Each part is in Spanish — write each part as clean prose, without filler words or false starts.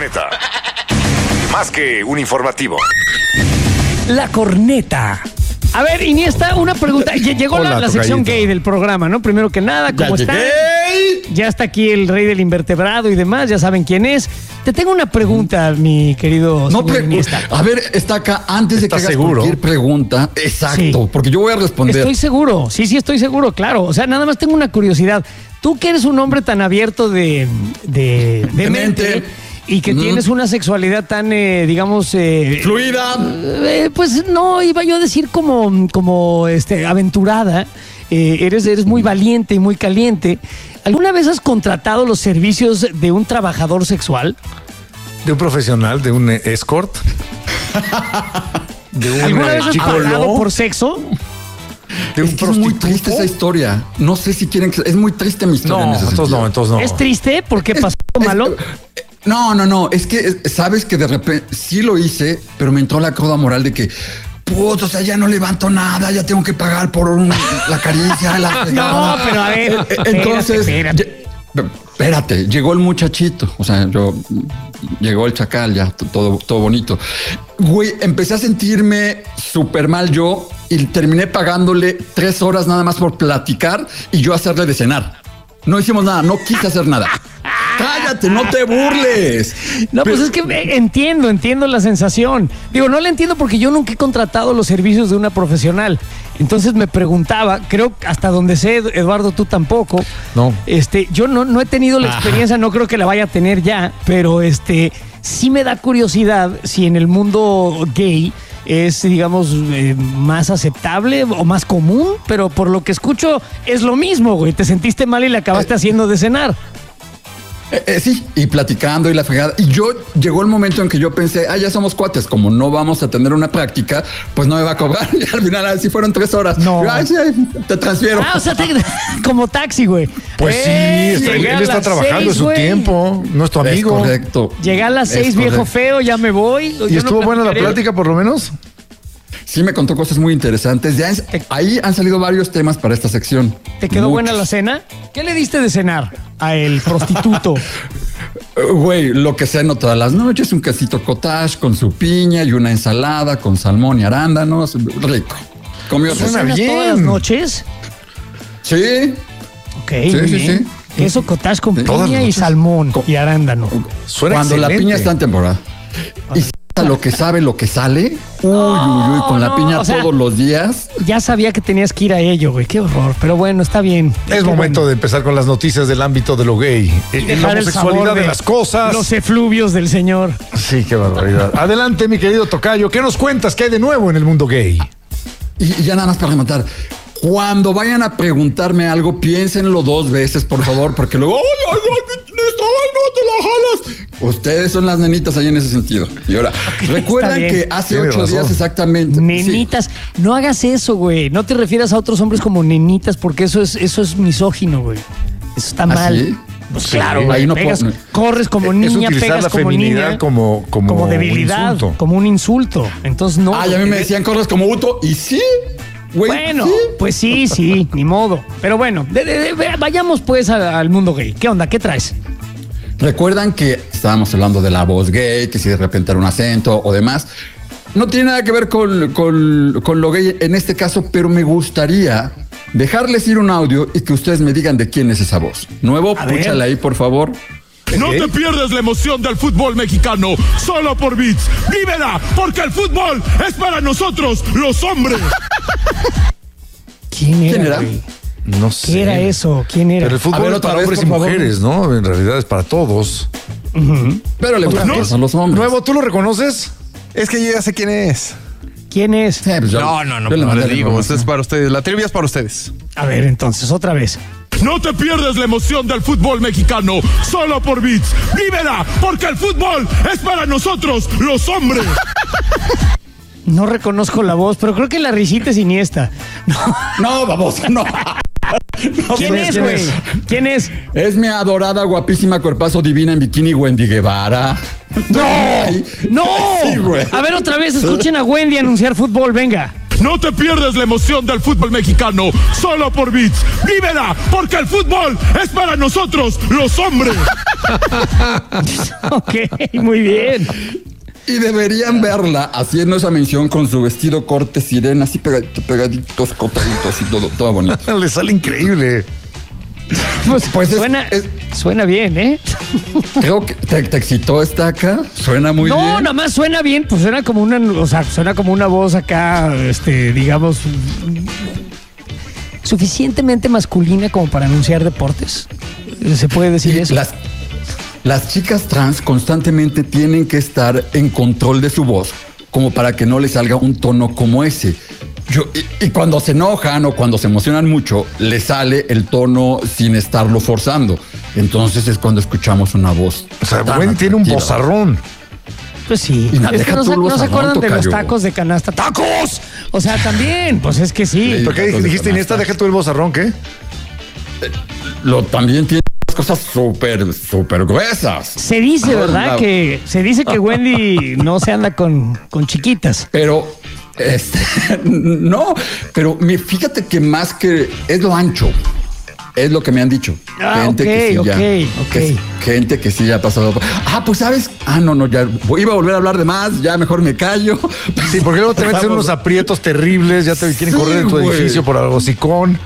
Corneta. Más que un informativo. La corneta. A ver, Iniesta, una pregunta. Llegó Hola, la sección tocallito. gay del programa, ¿no? Primero que nada, ¿cómo Ya están? llegué. Ya está aquí el rey del invertebrado y demás, ya saben quién es. Te tengo una pregunta, mi querido No, señor Iniesta. a ver, está acá antes de ¿Estás que hagas seguro? cualquier pregunta. Exacto, Sí. porque yo voy a responder. Estoy seguro, sí, estoy seguro, claro. O sea, nada más tengo una curiosidad. Tú que eres un hombre tan abierto de mente y que tienes una sexualidad tan, digamos... Fluida. pues no, iba yo a decir como aventurada. Eres muy valiente y muy caliente. ¿Alguna vez has contratado los servicios de un trabajador sexual? De un profesional, de un escort. De un ¿Alguna vez has pagado gigoló, por sexo? de un Es que es muy triste prostituto. esa historia. No sé si quieren que... Es muy triste mi historia en No, ese entonces sentido. no, entonces no. ¿Es triste? ¿Por qué pasó algo malo? No. Es que sabes que de repente sí lo hice, pero me entró la cruda moral de que... Puto, o sea, ya no levanto nada, ya tengo que pagar por la caricia, la No, pegada. pero a ver. Entonces, espérate. espérate, llegó el muchachito, o sea, llegó el chacal, ya todo bonito. Güey, empecé a sentirme súper mal yo y terminé pagándole 3 horas nada más por platicar y yo hacerle de cenar. No hicimos nada, no quise hacer nada. Cállate, no te burles. No, pues es que entiendo la sensación. Digo, no la entiendo porque yo nunca he contratado los servicios de una profesional. Entonces me preguntaba, creo hasta donde sé, Eduardo, tú tampoco. No. Yo no he tenido la experiencia, no creo que la vaya a tener ya, pero sí me da curiosidad si en el mundo gay es, digamos, más aceptable o más común, pero por lo que escucho es lo mismo, güey. Te sentiste mal y le acabaste haciendo de cenar. Sí, y platicando y la fregada. Y llegó el momento en que yo pensé, ya somos cuates, como no vamos a tener una práctica, pues no me va a cobrar. Y al final, así fueron 3 horas. No. Yo, sí, te transfiero. O sea, como taxi, güey. Pues sí, llegué a él está las trabajando 6, en su güey. tiempo, no es tu Es amigo. correcto. Llegué a las 6, Es viejo correcto. feo, ya me voy. ¿Y estuvo buena la plática por lo menos? Sí, me contó cosas muy interesantes. Ahí han salido varios temas para esta sección. ¿Te quedó Muchos. buena la cena? ¿Qué le diste de cenar a el prostituto? Güey, lo que ceno todas las noches, un quesito cottage con su piña y una ensalada con salmón y arándanos. Rico. Comió Suena rico. bien. ¿Todas las noches? Sí. Ok, Sí, muy sí, bien. sí. Queso cottage con Todas piña las y noches. salmón y arándano. Suena Cuando la excelente. piña está en temporada. Y lo que sabe, lo que sale. Uy, con la no, piña o sea, todos los días. Ya sabía que tenías que ir a ello, güey. Qué horror. Pero bueno, está bien. Es momento de empezar con las noticias del ámbito de lo gay. La Dejar el homosexualidad sabor de las cosas. Los efluvios del señor. Sí, qué barbaridad. Adelante, mi querido tocayo. ¿Qué nos cuentas? ¿Qué hay de nuevo en el mundo gay? Y ya nada más para rematar. Cuando vayan a preguntarme algo, piénsenlo 2 veces, por favor, porque luego, ¡ay, no te la jalas! Ustedes son las nenitas ahí en ese sentido. Y ahora, recuerdan bien. que hace Tienes 8 días razón. exactamente. Nenitas. No hagas eso, güey. No te refieras a otros hombres como nenitas porque eso es misógino, güey. Eso está mal. ¿Sí? Pues Sí, claro, ahí güey. no Pegas, puedo- corres como Es niña, utilizar pegas la como feminidad niña. como debilidad, un insulto. como un insulto. Entonces no. A mí me decían corres como Uto. Y sí, güey. Bueno, sí. pues sí, ni modo. Pero bueno, vayamos pues al mundo gay. ¿Qué onda? ¿Qué traes? Recuerdan que estábamos hablando de la voz gay, que si de repente era un acento o demás. No tiene nada que ver con lo gay en este caso, pero me gustaría dejarles ir un audio y que ustedes me digan de quién es esa voz. Nuevo, A ver. púchale ahí, por favor. No te pierdas la emoción del fútbol mexicano, solo por Beats. ¡Vívela! Porque el fútbol es para nosotros, los hombres. ¿Quién ¿Quién era? güey? No sé. ¿Qué era eso? ¿Quién era? Pero el A fútbol ver, es otra para vez, hombres y por favor. mujeres, ¿no? En realidad es para todos. Pero le gusta más a los hombres. Nuevo, ¿tú lo reconoces? Es que yo ya sé quién es. ¿Quién es? Sí, pues yo- No, yo pues no mandé les la digo. información. Esto es para ustedes. La trivia es para ustedes. A ver, entonces, otra vez. No te pierdas la emoción del fútbol mexicano, solo por Beats. ¡Vívela! Porque el fútbol es para nosotros, los hombres. No reconozco la voz, pero creo que la risita es Iniesta. No, vamos, no. ¿Quién es, güey? ¿Quién es? Es mi adorada, guapísima, cuerpazo divina en bikini, Wendy Guevara. ¡No! ¡No! Sí, güey. A ver, otra vez, escuchen a Wendy anunciar fútbol, venga. No te pierdas la emoción del fútbol mexicano solo por ViX. ¡Vívela! Porque el fútbol es para nosotros, los hombres. Ok, muy bien. Y deberían verla haciendo esa mención con su vestido corte sirena, así pegaditos, cotaditos y todo bonito. Le sale increíble. Pues suena bien, ¿eh? Creo que te excitó esta acá. Suena muy bien. No, nada más suena bien, pues suena como una voz acá, digamos, suficientemente masculina como para anunciar deportes. ¿Se puede decir eso? Las chicas trans constantemente tienen que estar en control de su voz como para que no les salga un tono como ese. Y cuando se enojan o cuando se emocionan mucho, les sale el tono sin estarlo forzando. Entonces es cuando escuchamos una voz. O sea, Wendy tiene un vozarrón. Pues sí. Es que no se acuerdan de los tacos de canasta. ¡Tacos! O sea, también, pues es que sí. ¿Por qué dijiste, Iniesta, deja tú el vozarrón, qué? También tiene cosas súper gruesas. Se dice, ¿verdad? Que Wendy no se anda con chiquitas. Pero, no, pero fíjate que más que es lo ancho. Es lo que me han dicho. Gente que sí ya ha pasado. Pues sabes. No, ya iba a volver a habir de más. Ya mejor me callo. Sí, porque luego te metes en unos aprietos terribles. Ya te quieren correr de tu edificio por algo hocicón.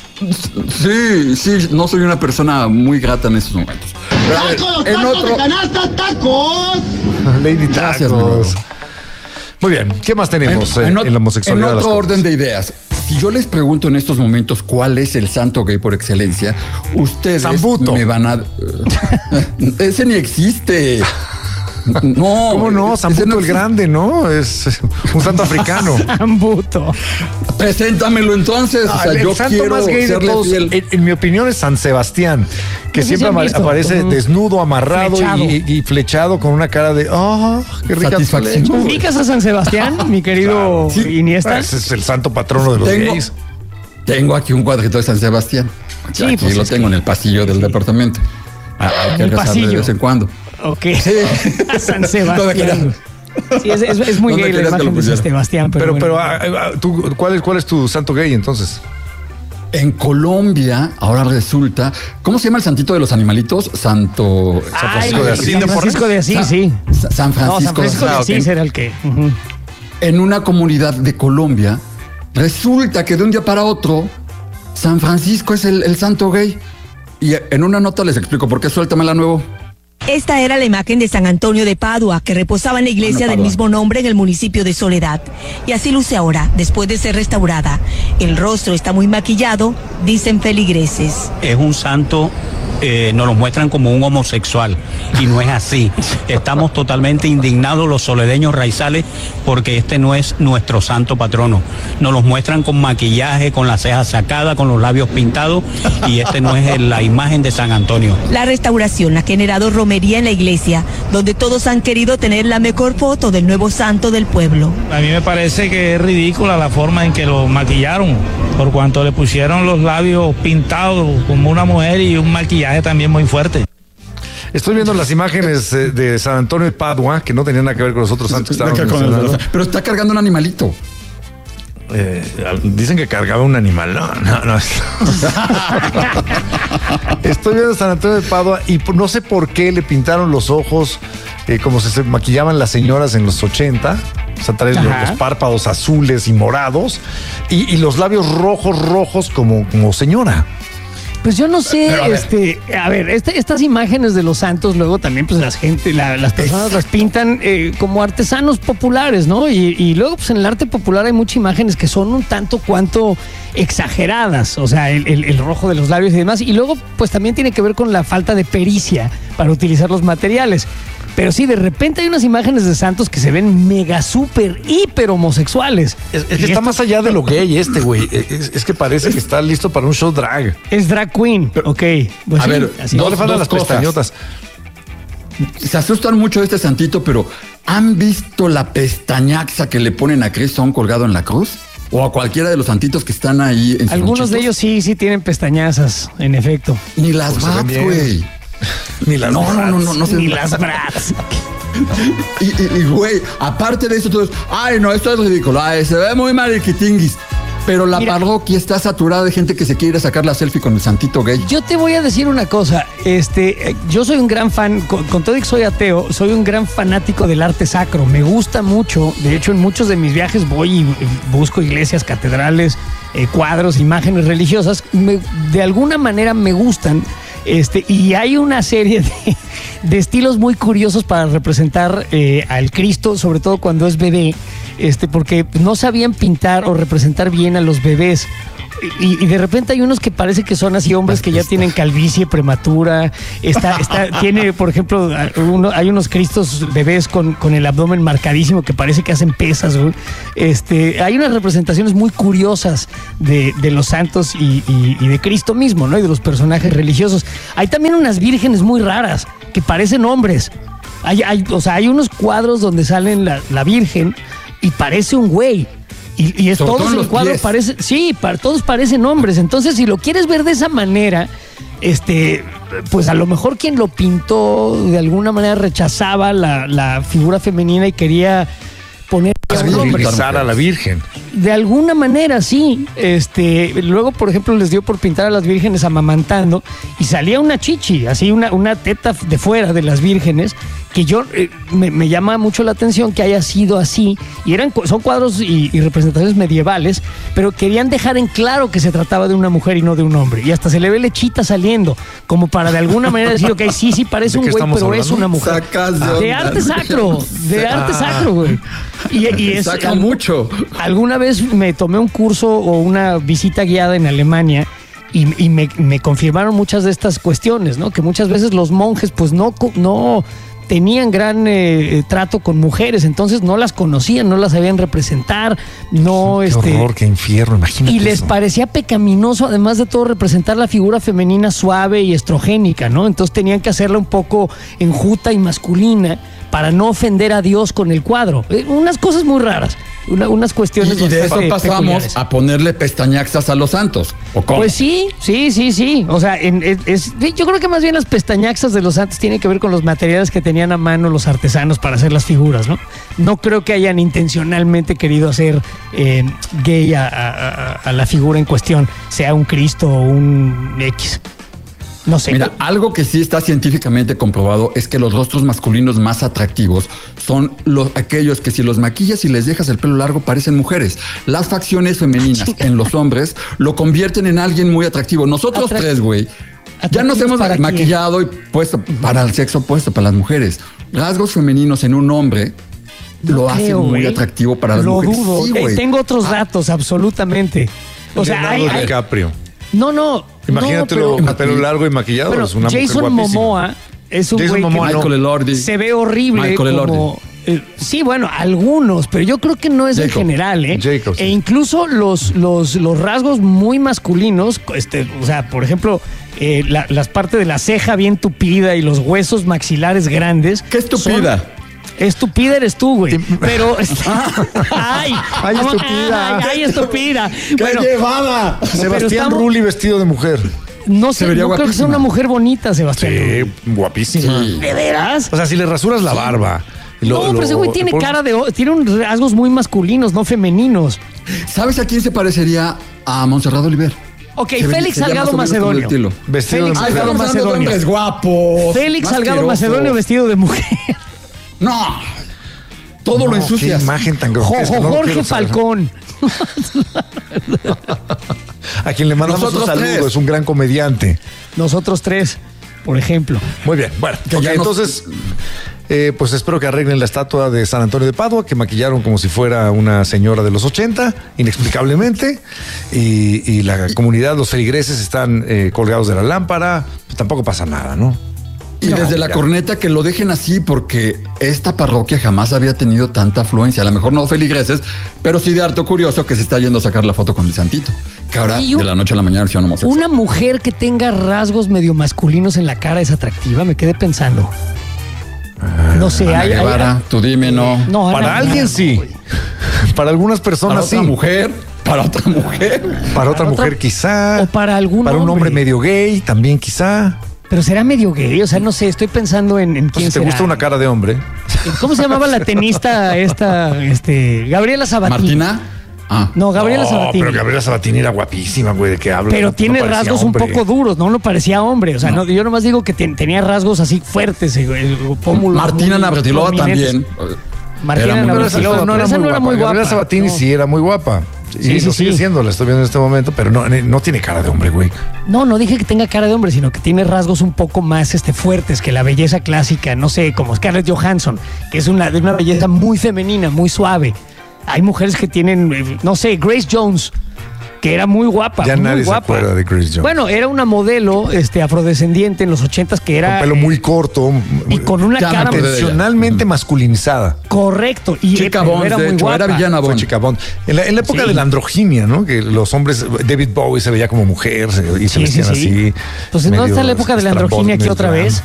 Sí, no soy una persona muy grata en esos momentos. ¡Tacos, tacos de canasta, tacos! Lady Tacos. Muy bien, ¿qué más tenemos en la homosexualidad? En otro orden de ideas. Si yo les pregunto en estos momentos cuál es el santo gay por excelencia, ustedes me van a... Ese ni existe. No. ¿Cómo no? Sambuto el Grande, ¿no? Es un santo africano. Sambuto. Preséntamelo entonces. Yo quiero más gay de todos, en mi opinión, es San Sebastián, que siempre aparece desnudo, amarrado y flechado con una cara de qué rica flecha. ¿Ubicas a San Sebastián, mi querido Iniesta? Ese es el santo patrono de los gays. Tengo aquí un cuadrito de San Sebastián. Sí, aquí pues lo tengo en el pasillo del departamento. En el pasillo. De vez en cuando. Ok. San Sebastián. Sí, es muy gay la imagen de San Sebastián. Pero ¿tú, ¿cuál es tu santo gay entonces? En Colombia, ahora resulta, ¿cómo se llama el santito de los animalitos? San Francisco de Asís. San Francisco de Asís, sí. San Francisco de Asís era el que. En una comunidad de Colombia, resulta que de un día para otro, San Francisco es el santo gay. Y en una nota les explico por qué. Suéltamela nuevo. Esta era la imagen de San Antonio de Padua, que reposaba en la iglesia del mismo nombre en el municipio de Soledad. Y así luce ahora, después de ser restaurada. El rostro está muy maquillado, dicen feligreses. Es un santo, nos lo muestran como un homosexual, y no es así. Estamos totalmente indignados los soledeños raizales, porque este no es nuestro santo patrono. Nos los muestran con maquillaje, con las cejas sacadas, con los labios pintados, y este no es la imagen de San Antonio. La restauración ha generado romería en la iglesia, donde todos han querido tener la mejor foto del nuevo santo del pueblo. A mí me parece que es ridícula la forma en que lo maquillaron, por cuanto le pusieron los labios pintados como una mujer y un maquillaje también muy fuerte. Estoy viendo las imágenes de San Antonio de Padua, que no tenían nada que ver con los otros santos que estaban mencionando. Pero está cargando un animalito. Dicen que cargaba un animal. No. Estoy viendo San Antonio de Padua y no sé por qué le pintaron los ojos como se maquillaban las señoras en los 80. O sea, traen los párpados azules y morados y los labios rojos como señora. Pues yo no sé, estas imágenes de los santos luego también pues las personas las pintan como artesanos populares, ¿no? Y luego pues en el arte popular hay muchas imágenes que son un tanto cuanto exageradas, o sea, el rojo de los labios y demás, y luego pues también tiene que ver con la falta de pericia para utilizar los materiales. Pero sí, de repente hay unas imágenes de santos que se ven mega, súper, hiper homosexuales. Es que está más allá de lo gay güey. Es que parece que está listo para un show drag. Es drag queen, ok. Pues a ver, no le faltan las pestañotas. Se asustan mucho de este santito, pero ¿han visto la pestañaxa que le ponen a Cristo colgado en la cruz? O a cualquiera de los santitos que están ahí en algunos de ellos sí tienen pestañazas, en efecto. Ni las vas, güey. Ni las Ni las brats. Y güey, aparte de eso, todos, ay, no, esto es ridículo. Ay, se ve muy mariquitinguis. Pero la parroquia está saturada de gente que se quiere sacar la selfie con el santito gay. Yo te voy a decir una cosa. Yo soy un gran fan, con todo y que soy ateo, soy un gran fanático del arte sacro. Me gusta mucho. De hecho, en muchos de mis viajes voy y busco iglesias, catedrales, cuadros, imágenes religiosas. De alguna manera me gustan. Y hay una serie de estilos muy curiosos para representar al Cristo, sobre todo cuando es bebé, porque no sabían pintar o representar bien a los bebés. Y de repente hay unos que parece que son así hombres que ya tienen calvicie prematura. Tiene, por ejemplo, hay unos Cristos bebés con el abdomen marcadísimo que parece que hacen pesas, güey. Hay unas representaciones muy curiosas de los santos y de Cristo mismo, ¿no? Y de los personajes religiosos. Hay también unas vírgenes muy raras que parecen hombres. Hay unos cuadros donde salen la Virgen y parece un güey. Y todos en el cuadro parecen, todos parecen hombres. Entonces, si lo quieres ver de esa manera, pues a lo mejor quien lo pintó de alguna manera rechazaba la figura femenina y quería poner a un hombre. A la Virgen. De alguna manera, sí. Luego, por ejemplo, les dio por pintar a las vírgenes amamantando y salía una chichi, así una teta de fuera de las vírgenes, que me llama mucho la atención que haya sido así. Y son cuadros y representaciones medievales, pero querían dejar en claro que se trataba de una mujer y no de un hombre. Y hasta se le ve lechita saliendo, como para de alguna manera decir, ok, sí, parece un güey, pero hablando? Es una mujer. De arte sacro, güey. Y saca mucho. Alguna vez me tomé un curso o una visita guiada en Alemania y me confirmaron muchas de estas cuestiones, ¿no? Que muchas veces los monjes pues no tenían gran trato con mujeres, entonces no las conocían, no las sabían representar, no qué horror, qué infierno, imagínate. Y les parecía pecaminoso, además de todo, representar la figura femenina suave y estrogénica, ¿no? Entonces tenían que hacerla un poco enjuta y masculina para no ofender a Dios con el cuadro. Unas cosas muy raras. Unas cuestiones. Y de eso pasamos a ponerle pestañaxas a los santos. ¿O cómo? Pues sí. O sea, yo creo que más bien las pestañaxas de los santos tienen que ver con los materiales que tenían a mano los artesanos para hacer las figuras, ¿no? No creo que hayan intencionalmente querido hacer gay a la figura en cuestión, sea un Cristo o un X. No sé. Mira, algo que sí está científicamente comprobado es que los rostros masculinos más atractivos son aquellos que si los maquillas y les dejas el pelo largo parecen mujeres. Las facciones femeninas en los hombres lo convierten en alguien muy atractivo. Nosotros tres, güey, ya nos hemos maquillado y puesto para el sexo opuesto, para las mujeres. Rasgos femeninos en un hombre lo hacen muy atractivo para las mujeres. Lo dudo. Sí, tengo otros datos, absolutamente. O sea, Leonardo DiCaprio. No. Imagínatelo con pelo largo y maquillado. Bueno, es una Jason Momoa es un güey que Michael Elordi. Se ve horrible. Michael Elordi. Sí, bueno, algunos, pero yo creo que no es en general, ¿eh? Jacob, sí. E incluso los rasgos muy masculinos, o sea, por ejemplo, las partes de la ceja bien tupida y los huesos maxilares grandes. ¿Qué estupida? Estúpida eres tú, güey. Pero. ¡Ay, estúpida! ¡Ay, estúpida! ¡Qué llevada! Sebastián Rulli vestido de mujer. No sé, no creo que sea una mujer bonita, Sebastián. Sí, guapísima. Sí. ¿De veras? O sea, si le rasuras la barba. Pero ese güey tiene tiene rasgos muy masculinos, no femeninos. ¿Sabes a quién se parecería? A Montserrat Oliver. Ok, Félix Salgado Macedonio. Vestido de mujer. Salgado Macedonio. Es guapo. Félix Salgado Macedonio vestido de mujer. No, todo lo ensucias. Qué imagen tan grotesca. Jorge Falcón. A quien le mandamos un saludo, es un gran comediante. Nosotros tres, por ejemplo. Muy bien, bueno, entonces, pues espero que arreglen la estatua de San Antonio de Padua, que maquillaron como si fuera una señora de los 80, inexplicablemente, y la comunidad, los feligreses están colgados de la lámpara, pues tampoco pasa nada, ¿no? Y desde la corneta que lo dejen así, porque esta parroquia jamás había tenido tanta afluencia. A lo mejor no feligreses, pero sí de harto curioso que se está yendo a sacar la foto con el santito. Que ahora de la noche a la mañana se homosexual. Una mujer que tenga rasgos medio masculinos en la cara es atractiva, me quedé pensando. No sé, Ana Guevara, tú dime, no. Para alguien sí. Para algunas personas sí. Para otra mujer. Para otra mujer quizá. O para algún Para un hombre medio gay también quizá. Pero será medio gay, o sea, no sé, estoy pensando en quién Pues, ¿te será. gusta una cara de hombre? ¿Cómo se llamaba la tenista esta, Gabriela Sabatini? ¿Martina? Ah. No, Gabriela Sabatini. Pero Gabriela Sabatini era guapísima, güey, ¿de qué hablas? Pero No tiene parecía rasgos hombre. un poco duros, no parecía hombre. O sea, no, yo nomás digo que tenía rasgos así fuertes. Pómulos Martina muy Navratilova prominentes. también. Martina Era muy Navratilova, Pero pero esa no era muy guapa. Gabriela Sabatini no. sí era muy guapa. Sí, Y lo sigue siendo, la estoy viendo en este momento, pero no tiene cara de hombre, güey. No dije que tenga cara de hombre, sino que tiene rasgos un poco más fuertes que la belleza clásica, no sé, como Scarlett Johansson, que es de una belleza muy femenina, muy suave. Hay mujeres que tienen, no sé, Grace Jones, que era muy guapa. Ya muy nadie guapa. se acuerda de Grace Jones. Bueno, era una modelo afrodescendiente en los 80s que era... Con pelo muy corto. y con una Ya me cara... acordé de ella. Intencionalmente masculinizada. Correcto. Y Chica pero Bones, era de muy hecho, guapa. era villana Fue Bond. chica Bond. En la época Sí. de la androginia, ¿no? Que los hombres, David Bowie se veía como mujer y se vestían así. Pues no está la época de la androginia aquí otra vez.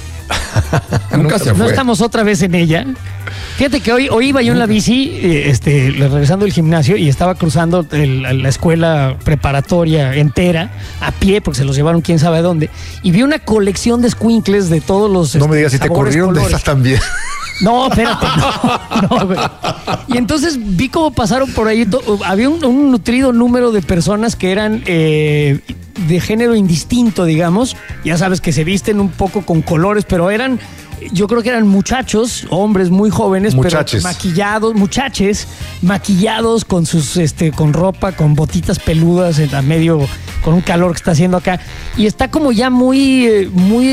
Nunca se No fue. estamos otra vez en ella. Fíjate que hoy iba yo en la bici, regresando del gimnasio, y estaba cruzando la escuela preparatoria entera, a pie, porque se los llevaron quién sabe dónde, y vi una colección de escuincles de todos los No me digas si te sabores, corrieron de colores. esas también. No, espérate. No, güey. Y entonces vi cómo pasaron por ahí. Había un nutrido número de personas que eran de género indistinto, digamos. Ya sabes que se visten un poco con colores, pero yo creo que eran muchachos, hombres muy jóvenes, Muchaches. pero muchaches maquillados con sus con ropa, con botitas peludas a medio, con un calor que está haciendo acá. Y está como ya muy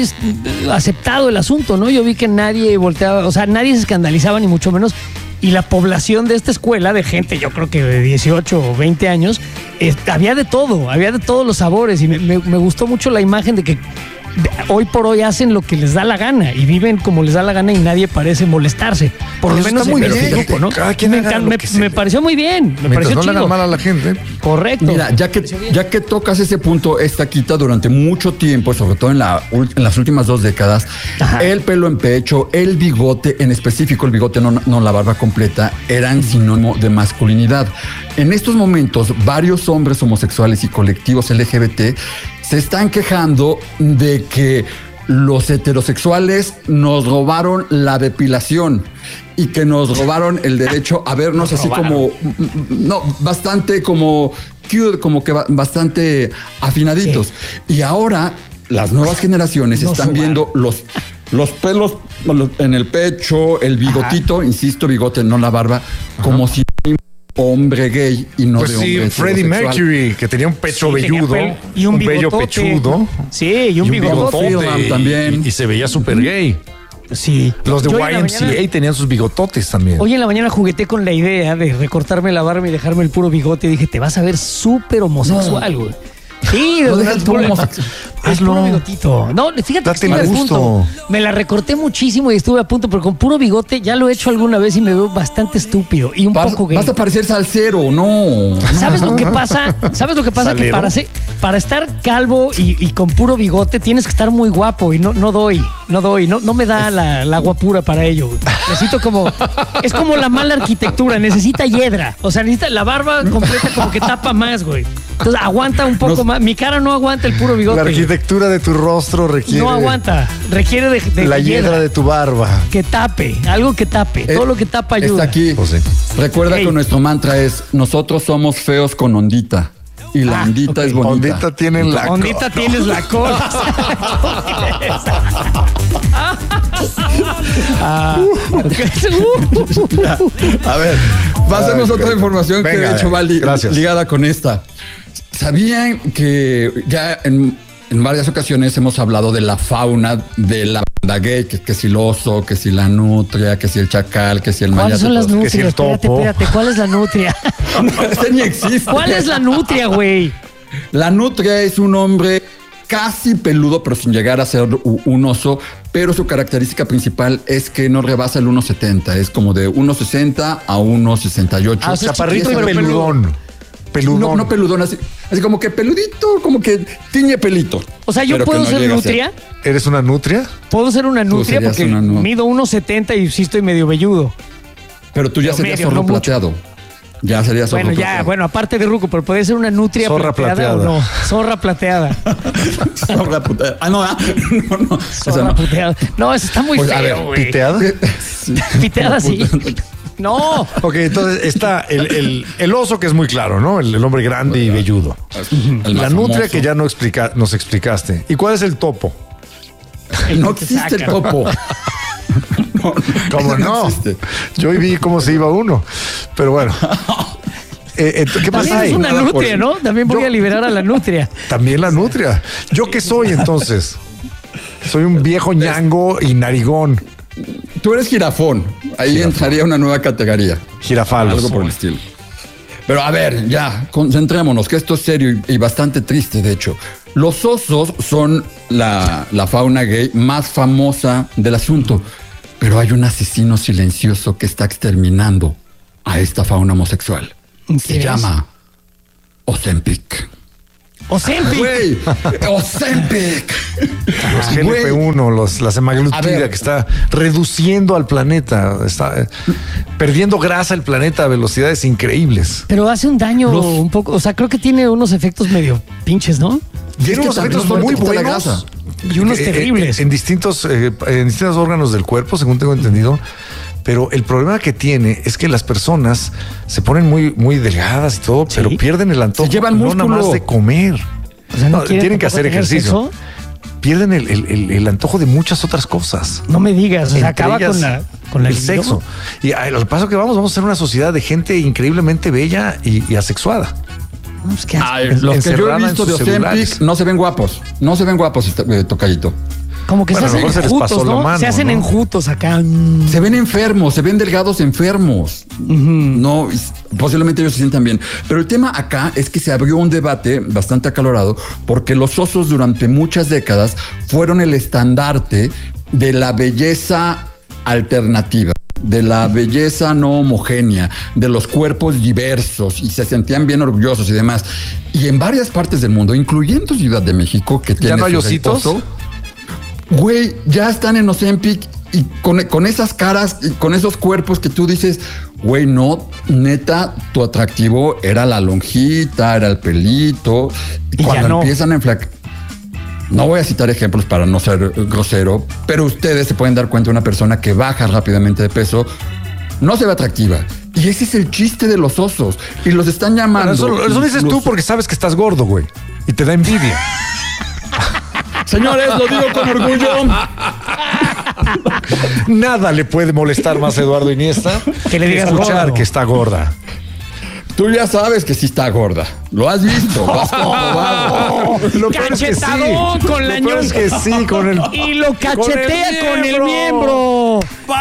aceptado el asunto, ¿no? Yo vi que nadie volteaba, o sea, nadie se escandalizaba, ni mucho menos. Y la población de esta escuela, de gente, yo creo que de 18 o 20 años, había de todos los sabores. Y me gustó mucho la imagen de que hoy por hoy hacen lo que les da la gana y viven como les da la gana y nadie parece molestarse. Por lo Eso menos está muy en este bien, grupo, ¿no? cada quien haga lo que Me pareció muy bien. Me Mientras pareció no le chido. hagan mal a la gente. Correcto. Mira, ya que tocas ese punto, esta quita durante mucho tiempo, sobre todo en las últimas 2 décadas, Ajá. el pelo en pecho, el bigote, en específico el bigote, no la barba completa, eran sinónimo de masculinidad. En estos momentos, varios hombres homosexuales y colectivos LGBT se están quejando de que los heterosexuales nos robaron la depilación y que nos robaron el derecho a vernos así como, bastante como cute, como que bastante afinaditos. Sí. Y ahora las nuevas generaciones están viendo los pelos en el pecho, el bigotito, insisto, bigote, no la barba, como si hombre gay y no pues de hombre Freddie Mercury, que tenía un pecho velludo y un bello bigotote. Pechudo. Sí, y un bigotote. También. Y se veía súper gay. Sí. Los de Yo YMCA tenían sus bigototes también. Hoy en la mañana jugueté con la idea de recortarme la barba y dejarme el puro bigote. Y dije, te vas a ver súper homosexual, güey. Sí, no dejas puro homosexual. Hazlo. Bigotito. No, fíjate Date que estuve a gusto. punto. Me la recorté muchísimo y estuve a punto, pero con puro bigote ya lo he hecho alguna vez y me veo bastante estúpido y un poco gay. Vas a parecer salsero, no. ¿Sabes lo que pasa? ¿Sabes lo que pasa? ¿Salero? Que para estar calvo y con puro bigote tienes que estar muy guapo y no me da la guapura para ello. Necesito es como la mala arquitectura, necesita hiedra. O sea, necesita la barba completa como que tapa más, güey. Entonces aguanta un poco más. Mi cara no aguanta el puro bigote. La arquitectura de tu rostro requiere. No aguanta. Requiere de la hiedra de tu barba. Que tape, algo que tape. Todo lo que tapa ayuda. Está aquí. Pues sí. Recuerda que nuestro mantra es: nosotros somos feos con ondita. Y la ondita es bonita. Ondita tiene la Ondita tienes la cola. A ver, pasemos otra información que de hecho va ligada con esta. ¿Sabían que ya en varias ocasiones hemos hablado de la fauna de la banda gay? Que si el oso, que si la nutria, que si el chacal, que si el ¿Cuáles mayate, son las que nutrias? si el topo. Espérate, ¿cuál es la nutria? Este ni existe. ¿Cuál es la nutria, güey? La nutria es un hombre casi peludo, pero sin llegar a ser un oso, pero su característica principal es que no rebasa el 1.70, es como de 1.60 a 1.68. Ah, o sea, chaparrito y pero peludón. Peludón. No peludón, así como que peludito, como que tiñe pelito. O sea, ¿yo pero puedo que no ser llega a nutria? ¿Eres una nutria? ¿Puedo ser una nutria? serías Porque mido 1.70 y sí estoy medio velludo. Pero tú ya Pero serías medio, zorro no mucho. plateado. Ya sería zorro plateado. Bueno, aparte de ruco, pero puede ser una nutria plateada. ¿O no? Zorra plateada. Zorra plateada. No. Zorra plateada. No, eso está muy feo, güey. ¿Piteada? Sí. Piteada, sí. No. Ok, entonces está el oso, que es muy claro, ¿no? El hombre grande y velludo. La nutria, que ya nos explicaste. ¿Y cuál es el topo? No existe el topo. ¿Cómo no? Yo vi cómo se iba uno. Pero bueno. ¿Qué pasa ahí? Es una nutria, ¿no? También voy a liberar a la nutria. También la nutria. ¿Yo qué soy entonces? Soy un viejo ñango y narigón. Tú eres jirafón. Ahí entraría una nueva categoría. Girafalos. Algo por el estilo. Pero a ver, ya, concentrémonos, que esto es serio y bastante triste, de hecho. Los osos son la fauna gay más famosa del asunto, pero hay un asesino silencioso que está exterminando a esta fauna homosexual. Se llama Ozempic. ¡Ozempic! ¡Güey! ¡Ozempic! Los GLP-1, la semaglutida, que está reduciendo al planeta. Está perdiendo grasa el planeta a velocidades increíbles. Pero hace un daño un poco. O sea, creo que tiene unos efectos medio pinches, ¿no? Tiene unos efectos muy buenos y unos terribles. En distintos órganos del cuerpo, según tengo entendido. Pero el problema que tiene es que las personas se ponen muy delgadas y todo, pero pierden el antojo. Se llevan músculo. No nada más de comer. O sea, tienen que hacer ejercicio. Pierden el antojo de muchas otras cosas. No me digas, o sea, acaba con el sexo. Y al paso que vamos a ser una sociedad de gente increíblemente bella y asexuada. Los que yo he visto de Ozempic no se ven guapos. No se ven guapos, tocallito. Como que se hacen enjutos, ¿no? Mano, se hacen enjutos acá. Se ven enfermos, se ven delgados enfermos. No, posiblemente ellos se sientan bien. Pero el tema acá es que se abrió un debate bastante acalorado porque los osos durante muchas décadas fueron el estandarte de la belleza alternativa, de la belleza no homogénea, de los cuerpos diversos, y se sentían bien orgullosos y demás. Y en varias partes del mundo, incluyendo Ciudad de México, que tiene... ¿Ya no hay ositos? Güey, ya están en Ozempic y con esas caras y con esos cuerpos que tú dices, güey, no, neta, tu atractivo era la lonjita, era el pelito. Y cuando empiezan a enflacar... No voy a citar ejemplos para no ser grosero, pero ustedes se pueden dar cuenta de una persona que baja rápidamente de peso, no se ve atractiva. Y ese es el chiste de los osos. Y los están llamando... Pero eso dices tú porque sabes que estás gordo, güey. Y te da envidia. Señores, lo digo con orgullo. Nada le puede molestar más a Eduardo Iniesta que le digas escuchar gordo. Que está gorda. Tú ya sabes que sí está gorda. Lo has visto, lo has comprobado. Lo peor es que sí. Con la ñonga. Es que sí, con el... Y lo cachetea con el miembro.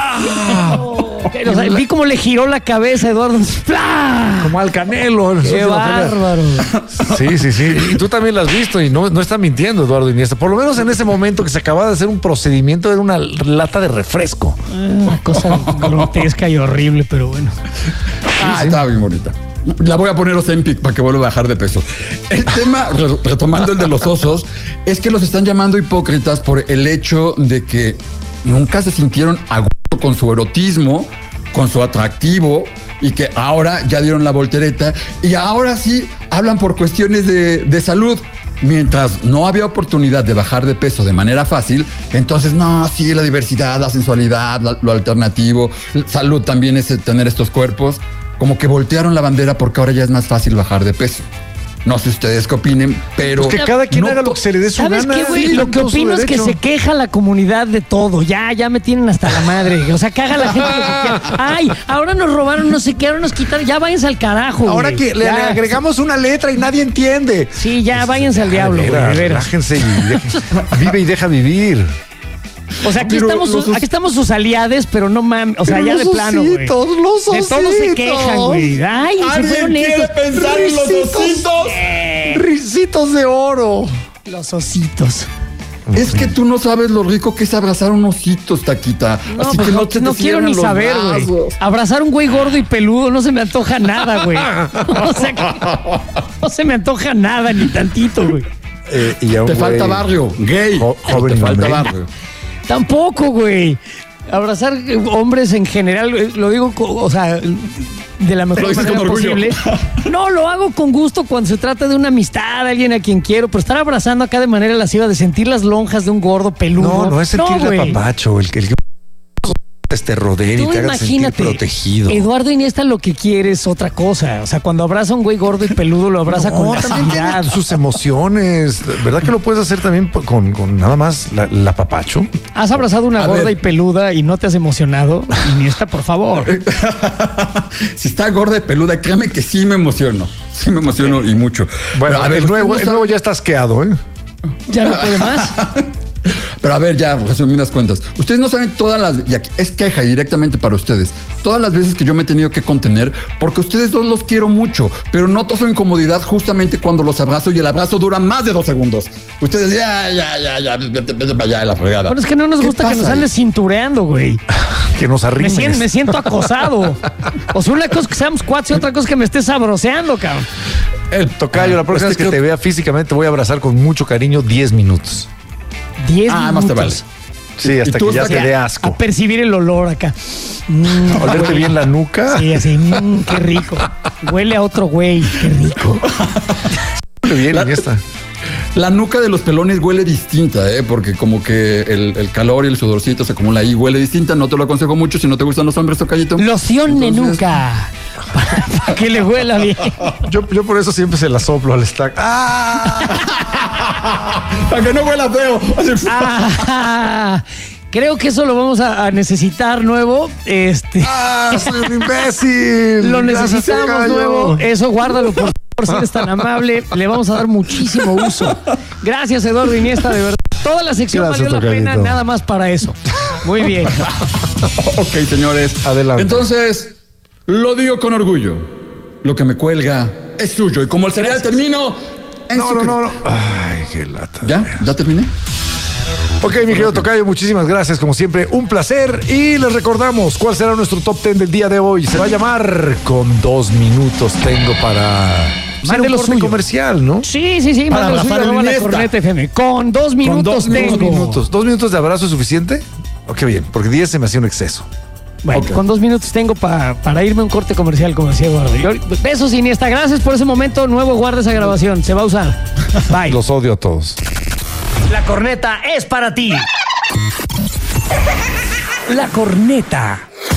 O sea, vi cómo le giró la cabeza a Eduardo. ¡Plah! Como al Canelo. ¡Qué bárbaro! Sí. Y tú también lo has visto y no está mintiendo Eduardo Iniesta. Por lo menos en ese momento que se acababa de hacer un procedimiento, era una lata de refresco. Una cosa grotesca y horrible, pero bueno. Estaba bien bonita. La voy a poner Ozempic para que vuelva a bajar de peso. El tema, retomando el de los osos, es que los están llamando hipócritas por el hecho de que nunca se sintieron a gusto con su erotismo, con su atractivo, y que ahora ya dieron la voltereta y ahora sí hablan por cuestiones de salud. Mientras no había oportunidad de bajar de peso de manera fácil, entonces no, sí, la diversidad, la sensualidad, lo alternativo, salud también es tener estos cuerpos. Como que voltearon la bandera porque ahora ya es más fácil bajar de peso. No sé ustedes qué opinen, pero... Pues que cada quien haga lo que se le dé su gana. ¿Sabes qué, güey? Lo que opino es que se queja la comunidad de todo. Ya me tienen hasta la madre. O sea, caga la gente lo que quiera. Ay, ahora nos robaron no sé qué, ahora nos quitaron. Ya váyanse al carajo, ahora güey. Que le agregamos una letra y nadie entiende. Sí, ya váyanse al diablo, güey. Relájense y vive y deja vivir. O sea, aquí estamos sus aliades, pero no mames. O sea, ya de plano, güey. Los ositos. De todos se quejan, güey. Ay, se fueron estos. Pensar en los ositos? Risitos de oro. Los ositos. Es que tú no sabes lo rico que es abrazar un osito, Taquita. No, así pues que no quiero ni saber, güey. Abrazar un güey gordo y peludo no se me antoja nada, güey. O sea, no se me antoja nada, ni tantito, güey. Te falta barrio, gay. Joven, te falta barrio. Tampoco, güey. Abrazar hombres en general, lo digo, o sea, de la mejor manera posible. No, lo hago con gusto cuando se trata de una amistad, alguien a quien quiero, pero estar abrazando acá de manera lasciva, de sentir las lonjas de un gordo peludo. No es sentir el apapacho, el que te rodeen y te hagan sentir protegido. Eduardo Iniesta lo que quiere es otra cosa. O sea, cuando abraza a un güey gordo y peludo, lo abraza con facilidad. Sus emociones. ¿Verdad que lo puedes hacer también con nada más el apapacho? ¿Has abrazado una gorda y peluda y no te has emocionado? Iniesta, por favor. Si está gorda y peluda, créeme que sí me emociono. Sí me emociono y mucho. Bueno, a ver, el nuevo ya está asqueado, ¿eh? ¿Ya no puede más? Pero a ver, ya, resumidas cuentas. Ustedes no saben todas las... Y aquí es queja directamente para ustedes. Todas las veces que yo me he tenido que contener, porque ustedes dos los quiero mucho, pero noto su incomodidad justamente cuando los abrazo y el abrazo dura más de 2 segundos. Ustedes, ya, vete para allá de la fregada. Pero es que no nos gusta que nos andes cintureando, güey. Que nos arrimes. Me siento acosado. O sea, una cosa que seamos cuates y otra cosa que me estés sabroseando, cabrón. El tocayo, la próxima vez que te vea físicamente, te voy a abrazar con mucho cariño 10 minutos. 10 minutos. Más te vale. Sí, hasta que ya te dé asco. A percibir el olor acá. Olerte bien la nuca. Sí, así, qué rico. Huele a otro güey, qué rico. Huele bien, Iniesta. La nuca de los pelones huele distinta, porque como que el calor y el sudorcito se acumula ahí, huele distinta. No te lo aconsejo mucho si no te gustan los hombres, tocallito. Loción de nuca. Para que le huela bien. Yo por eso siempre se la soplo al stack. Para que no huela feo. Creo que eso lo vamos a necesitar nuevo. Soy un imbécil. Lo necesitamos nuevo. Eso guárdalo, por favor, si eres tan amable. Le vamos a dar muchísimo uso. Gracias, Eduardo Iniesta, de verdad. Toda la sección valió la pena, nada más para eso. Muy bien. Ok, señores. Adelante. Entonces, lo digo con orgullo. Lo que me cuelga es suyo. Y como el cereal termino... No. Ay, qué lata. ¿Ya terminé? Ok, mi querido tocayo, muchísimas gracias. Como siempre, un placer. Y les recordamos cuál será nuestro top 10 del día de hoy. Se va a llamar Con 2 minutos tengo para... Mande lo suyo. Comercial, ¿no? Sí. Mande lo suyo a la Corneta FM. Con 2 minutos tengo. 2 minutos. ¿2 minutos de abrazo es suficiente? Ok, bien, porque 10 se me hacía un exceso. Bueno, con 2 minutos tengo para irme a un corte comercial, como decía Eduardo. Besos, Iniesta. Gracias por ese momento. Nuevo, guarda esa grabación. Se va a usar. Bye. Los odio a todos. La corneta es para ti. La corneta.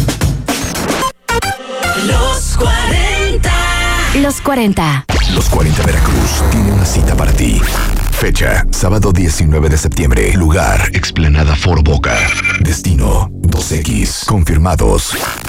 Los 40. Los 40. Los 40 Veracruz tiene una cita para ti. Fecha, sábado 19 de septiembre. Lugar, Explanada Foro Boca. Destino, 2X. Confirmados.